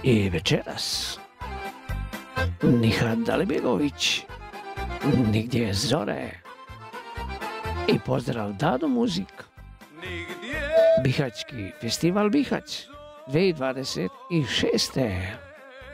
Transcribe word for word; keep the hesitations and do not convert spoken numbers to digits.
I večeras Nihat Dalibjegović, Nigdje zore. I pozdrav Dado Muzik. Bihaćki festival Bihać dvije tisuće dvadeset šeste.